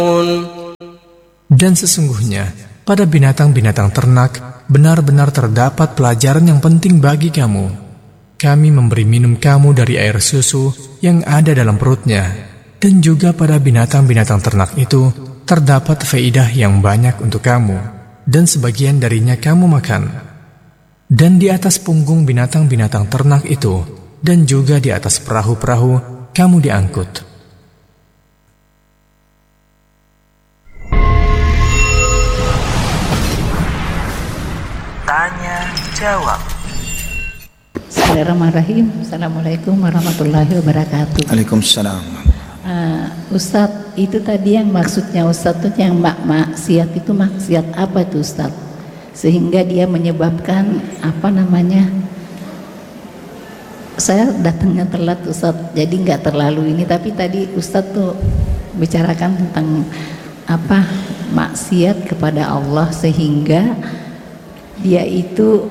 Dan sesungguhnya pada binatang-binatang ternak benar-benar terdapat pelajaran yang penting bagi kamu. Kami memberi minum kamu dari air susu yang ada dalam perutnya. Dan juga pada binatang-binatang ternak itu terdapat faedah yang banyak untuk kamu, dan sebagian darinya kamu makan. Dan di atas punggung binatang-binatang ternak itu, dan juga di atas perahu-perahu, kamu diangkut. Tanya jawab. Bismillahirrahmanirrahim. Assalamualaikum warahmatullahi wabarakatuh. Waalaikumsalam. Ustadz, itu tadi yang maksudnya Ustadz itu yang maksiat itu maksiat apa itu Ustadz? Sehingga dia menyebabkan saya datangnya telat Ustadz, jadi nggak terlalu ini, tapi tadi Ustadz tuh bicarakan tentang maksiat kepada Allah sehingga dia itu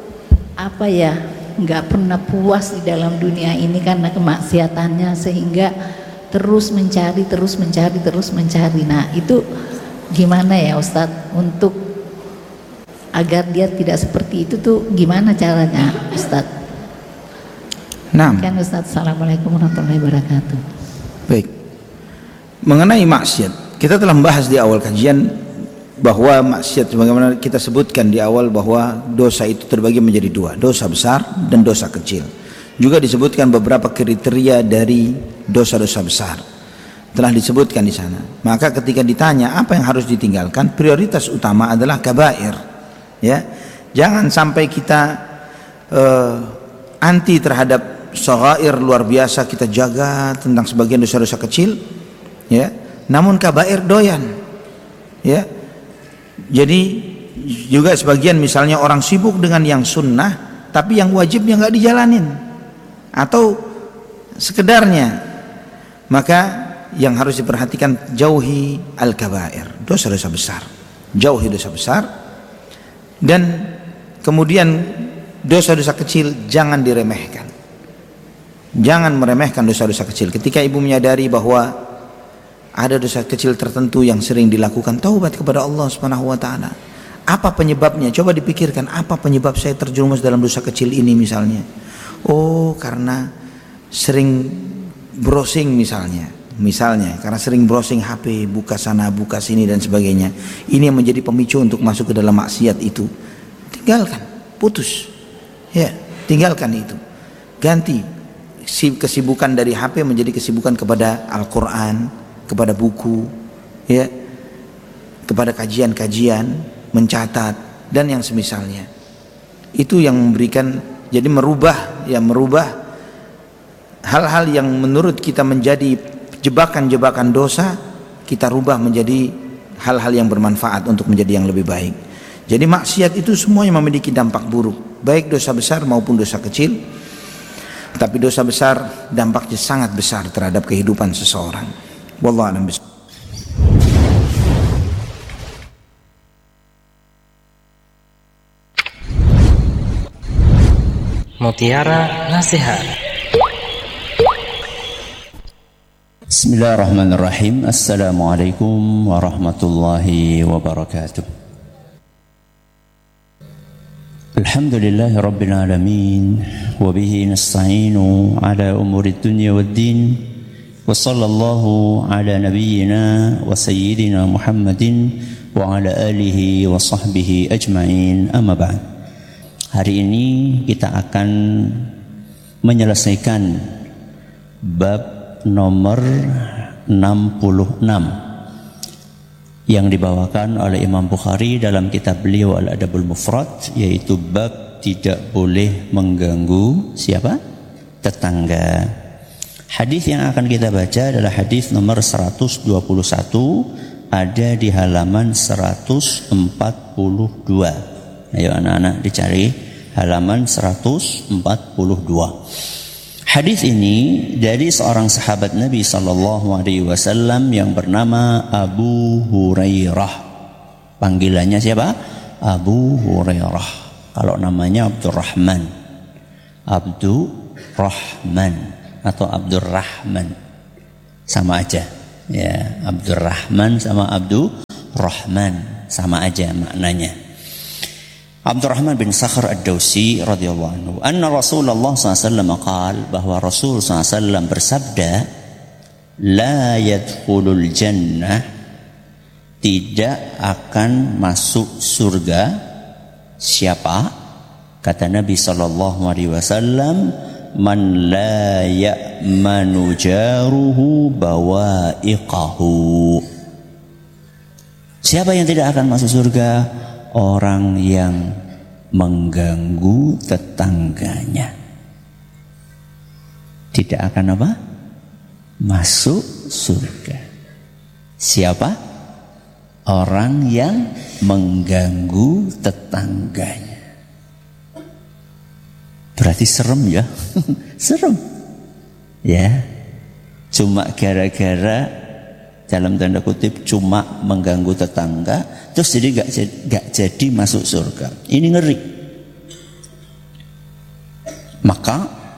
nggak pernah puas di dalam dunia ini karena kemaksiatannya, sehingga terus mencari. Nah, itu gimana ya Ustadz untuk agar dia tidak seperti itu tuh gimana caranya Ustadz? Nah, Ustadz, Assalamualaikum warahmatullahi wabarakatuh. baik. Mengenai maksiat, kita telah membahas di awal kajian bahwa maksiat sebagaimana kita sebutkan di awal bahwa dosa itu terbagi menjadi dua, dosa besar dan dosa kecil. Juga disebutkan beberapa kriteria dari dosa-dosa besar. Telah disebutkan di sana. Maka ketika ditanya apa yang harus ditinggalkan, prioritas utama adalah kabair. Ya, jangan sampai kita anti terhadap shaghair luar biasa, kita jaga tentang sebagian dosa-dosa kecil. Ya, namun kabair doyan. Ya, jadi juga sebagian misalnya orang sibuk dengan yang sunnah, tapi yang wajibnya nggak dijalanin. Atau sekedarnya, maka yang harus diperhatikan jauhi al-kabair, dosa-dosa besar, jauhi dosa besar, dan kemudian dosa-dosa kecil jangan diremehkan, jangan meremehkan dosa-dosa kecil. Ketika ibu menyadari bahwa ada dosa kecil tertentu yang sering dilakukan, taubat kepada Allah Subhanahu wa taala. Apa penyebabnya? Coba dipikirkan, apa penyebab saya terjerumus dalam dosa kecil ini misalnya? Oh, karena sering browsing misalnya karena sering browsing HP, buka sana buka sini dan sebagainya. Ini yang menjadi pemicu untuk masuk ke dalam maksiat itu. Tinggalkan, putus. Ya, tinggalkan itu. Ganti kesibukan dari HP menjadi kesibukan kepada Al-Qur'an, kepada buku, ya, kepada kajian-kajian, mencatat dan yang semisalnya. Itu yang memberikan, jadi merubah hal-hal yang menurut kita menjadi jebakan-jebakan dosa, kita rubah menjadi hal-hal yang bermanfaat untuk menjadi yang lebih baik. Jadi maksiat itu semuanya memiliki dampak buruk, baik dosa besar maupun dosa kecil. Tapi dosa besar dampaknya sangat besar terhadap kehidupan seseorang. Wallahu a'lam bishawab. Mutiara Nasihat. Bismillahirrahmanirrahim. Assalamualaikum warahmatullahi wabarakatuh. Alhamdulillahi rabbil alamin, wa bihi nasta'inu ala umuri dunya waddin, wa sallallahu ala nabiyyina wa sayyidina Muhammadin wa ala alihi wa sahbihi ajma'in, amma ba'd. Hari ini kita akan menyelesaikan bab nomor 66 yang dibawakan oleh Imam Bukhari dalam kitab beliau Al-Adabul Mufrad, yaitu bab tidak boleh mengganggu siapa? Tetangga. Hadis yang akan kita baca adalah hadis nomor 121, ada di halaman 142. Ayo anak-anak dicari halaman 142. Hadis ini dari seorang sahabat Nabi sallallahu alaihi wasallam yang bernama Abu Hurairah. Panggilannya siapa? Abu Hurairah. Kalau namanya Abdurrahman. Abdurrahman atau Abdurrahman. Sama aja. Ya, Abdurrahman sama Abdurrahman sama aja maknanya. Abdurrahman bin Sakhr ad-Dawsi radhiyallahu anhu, anna Rasulullah SAW qaal, bahwa Rasul SAW bersabda, la yadkhulul jannah, tidak akan masuk surga siapa? Kata Nabi sallallahu alaihi wasallam, man la ya'manu jaruhu bawa'iqahu. Siapa yang tidak akan masuk surga? Orang yang mengganggu tetangganya. Tidak akan apa? Masuk surga. Siapa? Orang yang mengganggu tetangganya. Berarti serem ya. Serem. Ya. Cuma gara-gara, dalam tanda kutip, cuma mengganggu tetangga, terus jadi gak jadi masuk surga. Ini ngeri. Maka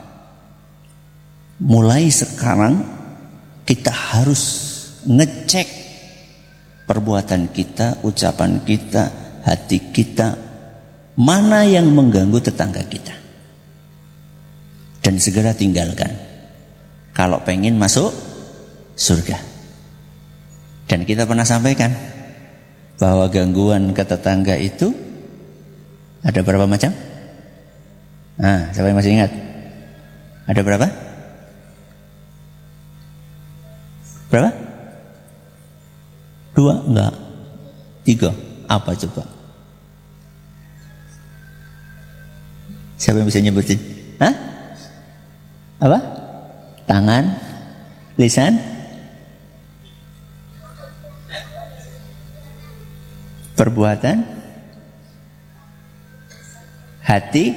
mulai sekarang kita harus ngecek perbuatan kita, ucapan kita, hati kita, mana yang mengganggu tetangga kita, dan segera tinggalkan kalau pengen masuk surga. Dan kita pernah sampaikan bahwa gangguan ke tetangga itu ada berapa macam? Nah, siapa yang masih ingat? Ada berapa? Berapa? 2? Enggak. 3. Apa coba? Siapa yang bisa nyebutin? Hah? Apa? Tangan? Lisan? Perbuatan? Hati?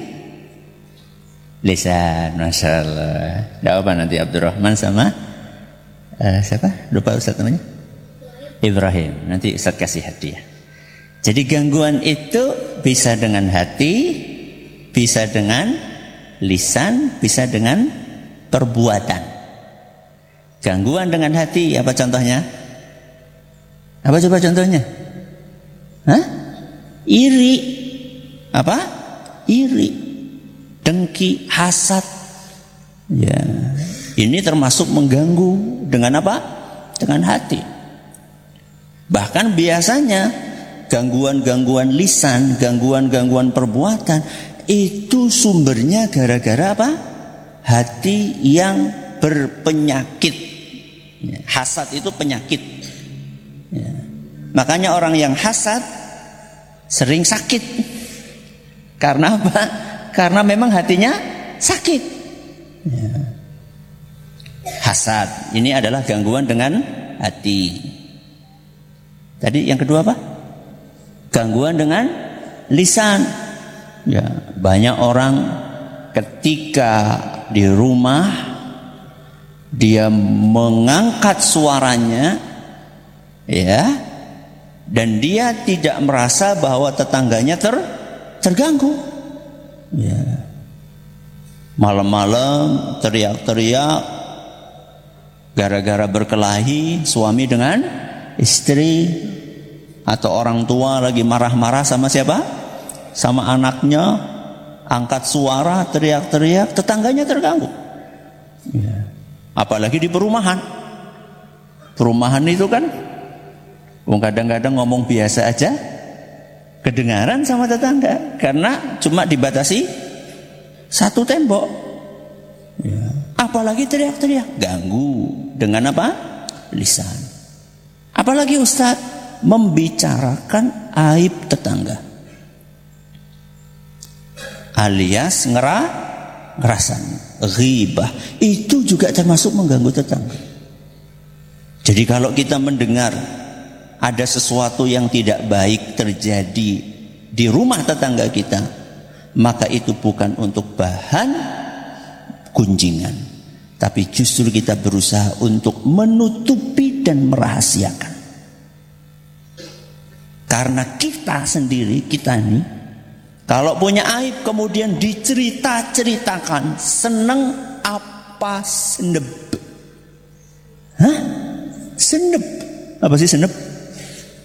Lisan. Masya Allah. Tidak apa nanti Abdurrahman sama siapa? Lupa Ustaz namanya? Ibrahim. Nanti Ustaz kasih hadiah. Jadi gangguan itu bisa dengan hati, bisa dengan lisan, bisa dengan perbuatan. Gangguan dengan hati, apa contohnya? Apa coba contohnya? Hah? Iri. Apa? Iri. Dengki, hasad. Ya. Ini termasuk mengganggu dengan apa? Dengan hati. Bahkan biasanya gangguan-gangguan lisan, gangguan-gangguan perbuatan itu sumbernya gara-gara apa? Hati yang berpenyakit. Ya. Hasad itu penyakit. Ya. Makanya orang yang hasad sering sakit. Karena apa? Karena memang hatinya sakit. Ya. Hasad ini adalah gangguan dengan hati. Tadi yang kedua apa? Gangguan dengan lisan. Ya, banyak orang ketika di rumah dia mengangkat suaranya, ya, dan dia tidak merasa bahwa tetangganya terganggu. Ya. Malam-malam teriak-teriak gara-gara berkelahi suami dengan istri, atau orang tua lagi marah-marah sama siapa? Sama anaknya, angkat suara teriak-teriak, tetangganya terganggu. Ya. Apalagi di perumahan. Perumahan itu kan kadang-kadang ngomong biasa aja kedengaran sama tetangga, karena cuma dibatasi satu tembok. Ya. Apalagi teriak-teriak, ganggu dengan apa? Lisan. Apalagi Ustaz membicarakan aib tetangga, alias ngerasan, ghibah, itu juga termasuk mengganggu tetangga. Jadi kalau kita mendengar ada sesuatu yang tidak baik terjadi di rumah tetangga kita, maka itu bukan untuk bahan gunjingan, tapi justru kita berusaha untuk menutupi dan merahasiakan. Karena kita sendiri, kita ini kalau punya aib kemudian dicerita-ceritakan, seneng apa sendep? Hah? Senep. Apa sih senep?